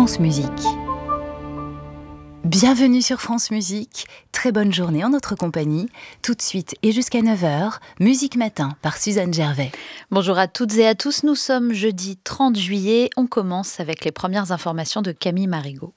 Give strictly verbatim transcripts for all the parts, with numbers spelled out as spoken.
France Musique. Bienvenue sur France Musique, très bonne journée en notre compagnie. Tout de suite et jusqu'à neuf heures, Musique Matin par Suzanne Gervais. Bonjour à toutes et à tous, nous sommes jeudi trente juillet. On commence avec les premières informations de Camille Marigot.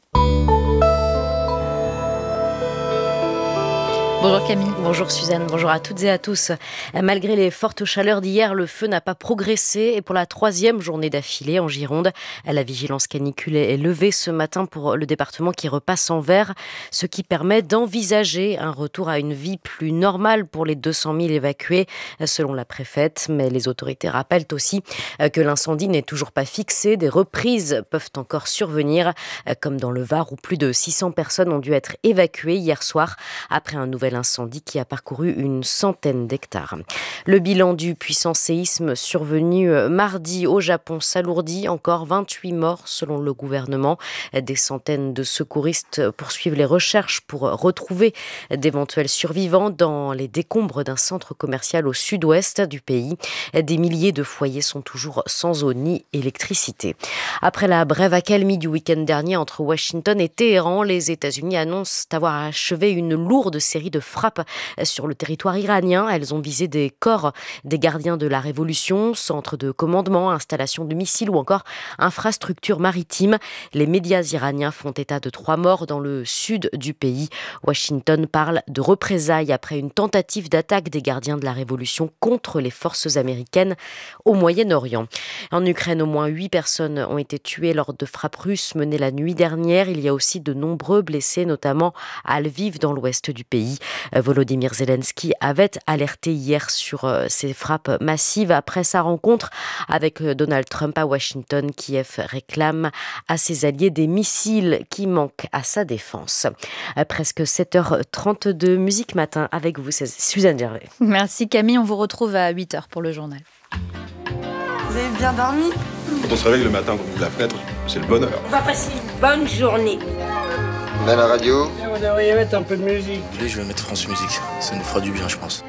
Bonjour Camille. Bonjour Suzanne, bonjour à toutes et à tous. Malgré les fortes chaleurs d'hier, le feu n'a pas progressé et pour la troisième journée d'affilée en Gironde, la vigilance canicule est levée ce matin pour le département qui repasse en vert, ce qui permet d'envisager un retour à une vie plus normale pour les deux cent mille évacués, selon la préfète. Mais les autorités rappellent aussi que l'incendie n'est toujours pas fixé. Des reprises peuvent encore survenir, comme dans le Var où plus de six cents personnes ont dû être évacuées hier soir après un nouvel incendie qui a parcouru une centaine d'hectares. Le bilan du puissant séisme survenu mardi au Japon s'alourdit. Encore vingt-huit morts selon le gouvernement. Des centaines de secouristes poursuivent les recherches pour retrouver d'éventuels survivants dans les décombres d'un centre commercial au sud-ouest du pays. Des milliers de foyers sont toujours sans eau ni électricité. Après la brève accalmie du week-end dernier entre Washington et Téhéran, les États-Unis annoncent avoir achevé une lourde série de frappes sur le territoire iranien. Elles ont visé des corps des gardiens de la Révolution, centres de commandement, installations de missiles ou encore infrastructures maritimes. Les médias iraniens font état de trois morts dans le sud du pays. Washington parle de représailles après une tentative d'attaque des gardiens de la Révolution contre les forces américaines au Moyen-Orient. En Ukraine, au moins huit personnes ont été tuées lors de frappes russes menées la nuit dernière. Il y a aussi de nombreux blessés, notamment à Lviv, dans l'ouest du pays. Volodymyr Zelensky avait alerté hier sur ces frappes massives après sa rencontre avec Donald Trump à Washington. Kiev réclame à ses alliés des missiles qui manquent à sa défense. Presque sept heures trente-deux, Musique Matin avec vous, c'est Suzanne Gervais. Merci Camille, on vous retrouve à huit heures pour le journal. Vous avez bien dormi ? Quand on se réveille le matin, qu'on ouvre la fenêtre, c'est le bonheur. On va passer une bonne journée. On a la radio. Vous devriez mettre un peu de musique. Allez, je vais mettre France Musique. Ça nous fera du bien, je pense.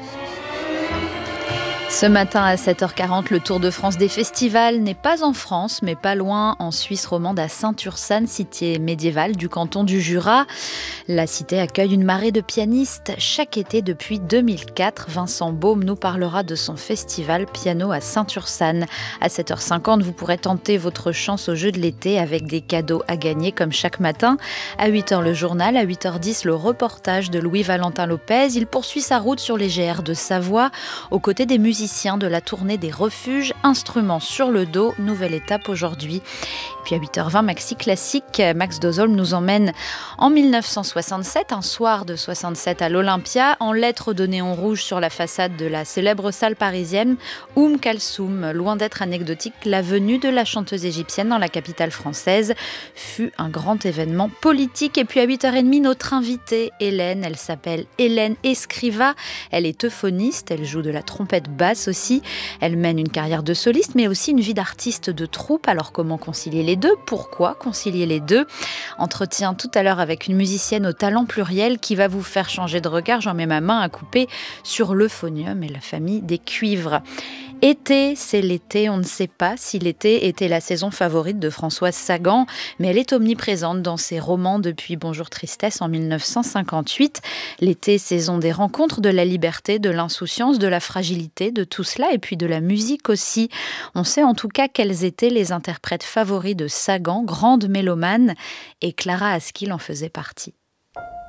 Ce matin à sept heures quarante, le Tour de France des festivals n'est pas en France, mais pas loin, en Suisse romande, à Saint-Ursanne, cité médiévale du canton du Jura. La cité accueille une marée de pianistes chaque été depuis deux mille quatre. Vincent Baume nous parlera de son festival Piano à Saint-Ursanne. À sept heures cinquante, vous pourrez tenter votre chance au jeu de l'été avec des cadeaux à gagner comme chaque matin. À huit heures, le journal. À huit heures dix, le reportage de Louis-Valentin Lopez. Il poursuit sa route sur les G R de Savoie, aux côtés des musiciens de la tournée des refuges, instruments sur le dos, nouvelle étape aujourd'hui. Et puis à huit heures vingt, Maxi Classique, Max Dozolm nous emmène en mille neuf cent soixante-sept, un soir de soixante-sept à l'Olympia, en lettres de néon rouge sur la façade de la célèbre salle parisienne, Oum Kalsoum. Loin d'être anecdotique, la venue de la chanteuse égyptienne dans la capitale française fut un grand événement politique. Et puis à huit heures trente, notre invitée, Hélène, elle s'appelle Hélène Escriva, elle est euphoniste, elle joue de la trompette basse aussi. Elle mène une carrière de soliste, mais aussi une vie d'artiste de troupe. Alors comment concilier les deux ? Pourquoi concilier les deux ? Entretien tout à l'heure avec une musicienne au talent pluriel qui va vous faire changer de regard. J'en mets ma main à couper sur l'euphonium et la famille des cuivres. Été, c'est l'été. On ne sait pas si l'été était la saison favorite de Françoise Sagan, mais elle est omniprésente dans ses romans depuis Bonjour Tristesse en mille neuf cent cinquante-huit. L'été, saison des rencontres, de la liberté, de l'insouciance, de la fragilité, de tout cela, et puis de la musique aussi. On sait en tout cas quels étaient les interprètes favoris de Sagan, grande mélomane, et Clara Askill en faisait partie.